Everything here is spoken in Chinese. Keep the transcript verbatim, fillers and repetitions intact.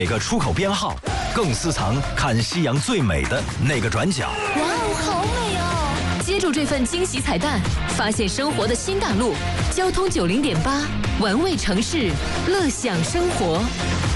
每个出口编号，更私藏看夕阳最美的那个转角。 哇哦，好美哦！接住这份惊喜彩蛋，发现生活的新大陆。交通九零点八，玩味城市，乐享生活。